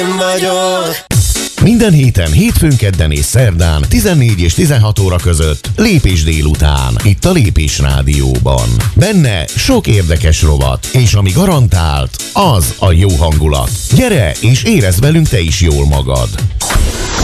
vagyok. Minden héten, hétfőn, kedden és szerdán 14 és 16 óra között Lépés délután, itt a Lépés Rádióban. Benne sok érdekes rovat, és ami garantált, az a jó hangulat. Gyere és érezd velünk te is jól magad.